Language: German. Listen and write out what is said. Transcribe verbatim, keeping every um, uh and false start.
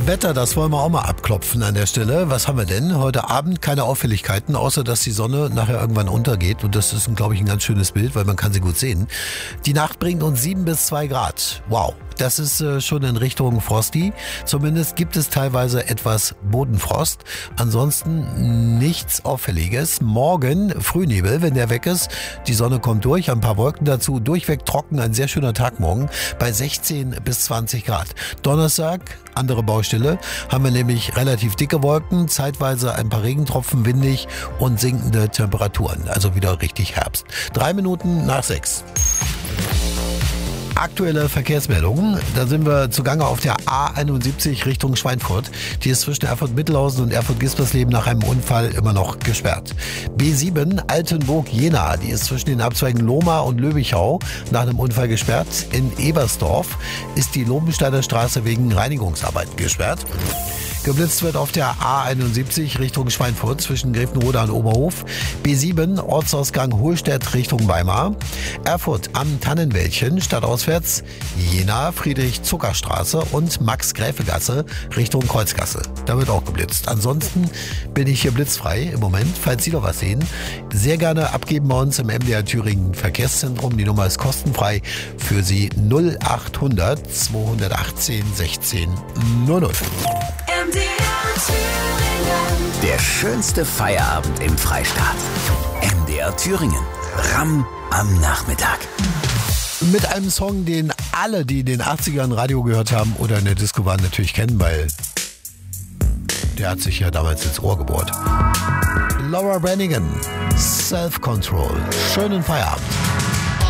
Wetter, das wollen wir auch mal abklopfen an der Stelle. Was haben wir denn? Heute Abend keine Auffälligkeiten, außer dass die Sonne nachher irgendwann untergeht. Und das ist, glaube ich, ein ganz schönes Bild, weil man kann sie gut sehen. Die Nacht bringt uns sieben bis zwei Grad. Wow. Das ist äh, schon in Richtung Frosty. Zumindest gibt es teilweise etwas Bodenfrost. Ansonsten nichts Auffälliges. Morgen Frühnebel, wenn der weg ist. Die Sonne kommt durch, ein paar Wolken dazu. Durchweg trocken, ein sehr schöner Tag morgen bei sechzehn bis zwanzig Grad. Donnerstag, andere Baustelle, haben wir nämlich relativ dicke Wolken, zeitweise ein paar Regentropfen, windig und sinkende Temperaturen. Also wieder richtig Herbst. Drei Minuten nach sechs. Aktuelle Verkehrsmeldungen. Da sind wir zugange auf der A einundsiebzig Richtung Schweinfurt. Die ist zwischen Erfurt-Mittelhausen und Erfurt-Gispersleben nach einem Unfall immer noch gesperrt. B sieben Altenburg-Jena. Die ist zwischen den Abzweigen Lohmar und Löwichau nach einem Unfall gesperrt. In Ebersdorf ist die Lobensteiner Straße wegen Reinigungsarbeiten gesperrt. Geblitzt wird auf der A einundsiebzig Richtung Schweinfurt zwischen Grevenroda und Oberhof. B sieben Ortsausgang Hohlstedt Richtung Weimar. Erfurt am Tannenwäldchen stadtauswärts. Jena Friedrich-Zucker-Straße und Max-Gräfe-Gasse Richtung Kreuzgasse. Da wird auch geblitzt. Ansonsten bin ich hier blitzfrei im Moment. Falls Sie noch was sehen, sehr gerne abgeben bei uns im M D R Thüringen Verkehrszentrum. Die Nummer ist kostenfrei für Sie null achthundert zweihundertachtzehn sechzehn null null. Der schönste Feierabend im Freistaat. M D R Thüringen. Ram am Nachmittag. Mit einem Song, den alle, die in den achtzigern Radio gehört haben oder in der Disco waren, natürlich kennen, weil der hat sich ja damals ins Ohr gebohrt. Laura Branigan, Self-Control. Schönen Feierabend.